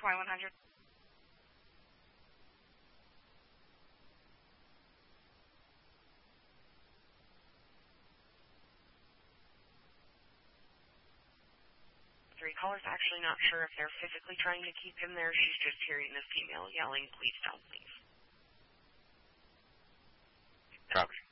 Y100. Caller's actually not sure if they're physically trying to keep him there. She's just hearing the female yelling, please don't leave. Copy.